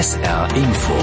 SR Info.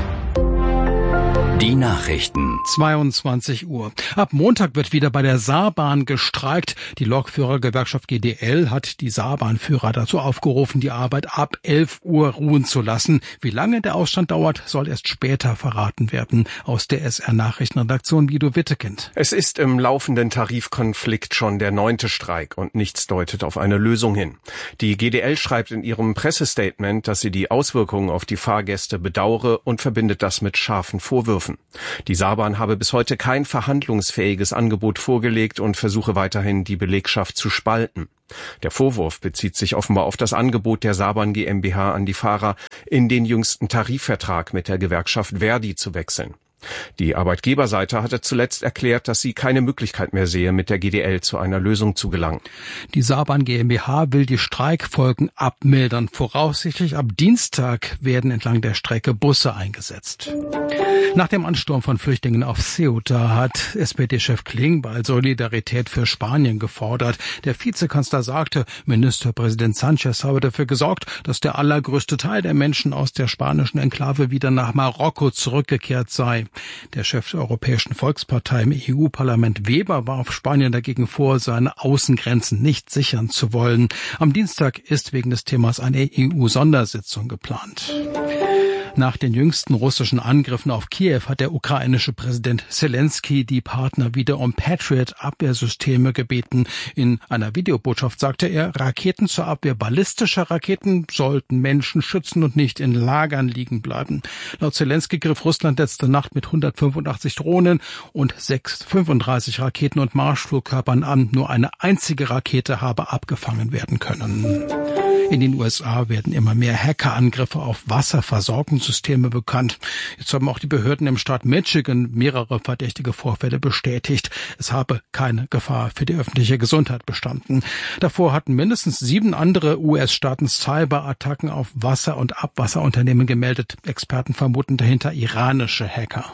Die Nachrichten. 22 Uhr. Ab Montag wird wieder bei der Saarbahn gestreikt. Die Lokführergewerkschaft GDL hat die Saarbahnführer dazu aufgerufen, die Arbeit ab 11 Uhr ruhen zu lassen. Wie lange der Ausstand dauert, soll erst später verraten werden. Aus der SR-Nachrichtenredaktion Guido Wittekind. Es ist im laufenden Tarifkonflikt schon der 9. Streik und nichts deutet auf eine Lösung hin. Die GDL schreibt in ihrem Pressestatement, dass sie die Auswirkungen auf die Fahrgäste bedauere und verbindet das mit scharfen Vorwürfen. Die Saarbahn habe bis heute kein verhandlungsfähiges Angebot vorgelegt und versuche weiterhin, die Belegschaft zu spalten. Der Vorwurf bezieht sich offenbar auf das Angebot der Saarbahn GmbH an die Fahrer, in den jüngsten Tarifvertrag mit der Gewerkschaft Verdi zu wechseln. Die Arbeitgeberseite hatte zuletzt erklärt, dass sie keine Möglichkeit mehr sehe, mit der GDL zu einer Lösung zu gelangen. Die Saarbahn GmbH will die Streikfolgen abmildern. Voraussichtlich ab Dienstag werden entlang der Strecke Busse eingesetzt. Nach dem Ansturm von Flüchtlingen auf Ceuta hat SPD-Chef Klingbeil Solidarität für Spanien gefordert. Der Vizekanzler sagte, Ministerpräsident Sánchez habe dafür gesorgt, dass der allergrößte Teil der Menschen aus der spanischen Enklave wieder nach Marokko zurückgekehrt sei. Der Chef der Europäischen Volkspartei im EU-Parlament Weber warf Spanien dagegen vor, seine Außengrenzen nicht sichern zu wollen. Am Dienstag ist wegen des Themas eine EU-Sondersitzung geplant. Nach den jüngsten russischen Angriffen auf Kiew hat der ukrainische Präsident Zelensky die Partner wieder um Patriot-Abwehrsysteme gebeten. In einer Videobotschaft sagte er, Raketen zur Abwehr ballistischer Raketen sollten Menschen schützen und nicht in Lagern liegen bleiben. Laut Zelensky griff Russland letzte Nacht mit 185 Drohnen und 35 Raketen und Marschflugkörpern an. Nur eine einzige Rakete habe abgefangen werden können. In den USA werden immer mehr Hackerangriffe auf Wasserversorgungssysteme bekannt. Jetzt haben auch die Behörden im Staat Michigan mehrere verdächtige Vorfälle bestätigt. Es habe keine Gefahr für die öffentliche Gesundheit bestanden. Davor hatten mindestens 7 andere US-Staaten Cyberattacken auf Wasser- und Abwasserunternehmen gemeldet. Experten vermuten dahinter iranische Hacker.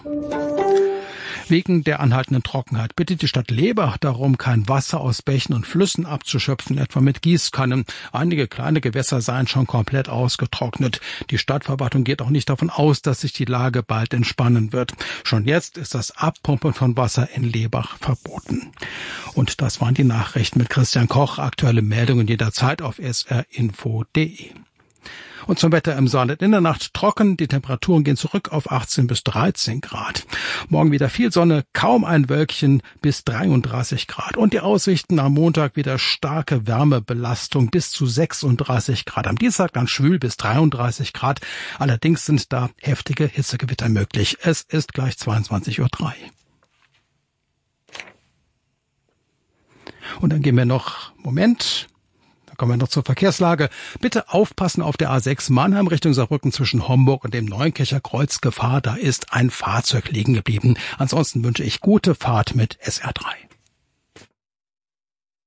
Wegen der anhaltenden Trockenheit bittet die Stadt Lebach darum, kein Wasser aus Bächen und Flüssen abzuschöpfen, etwa mit Gießkannen. Einige kleine Gewässer seien schon komplett ausgetrocknet. Die Stadtverwaltung geht auch nicht davon aus, dass sich die Lage bald entspannen wird. Schon jetzt ist das Abpumpen von Wasser in Lebach verboten. Und das waren die Nachrichten mit Christian Koch. Aktuelle Meldungen jederzeit auf srinfo.de. Und zum Wetter im Saarland: in der Nacht trocken, die Temperaturen gehen zurück auf 18 bis 13 Grad. Morgen wieder viel Sonne, kaum ein Wölkchen, bis 33 Grad. Und die Aussichten am Montag wieder starke Wärmebelastung bis zu 36 Grad. Am Dienstag dann schwül bis 33 Grad. Allerdings sind da heftige Hitzegewitter möglich. Es ist gleich 22:03 Uhr. Und dann gehen wir noch, kommen wir noch zur Verkehrslage. Bitte aufpassen auf der A6 Mannheim Richtung Saarbrücken zwischen Homburg und dem Neunkircher Kreuz. Gefahr, da ist ein Fahrzeug liegen geblieben. Ansonsten wünsche ich gute Fahrt mit SR3.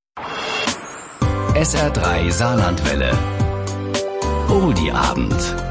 SR3 Saarlandwelle. Oldie Abend.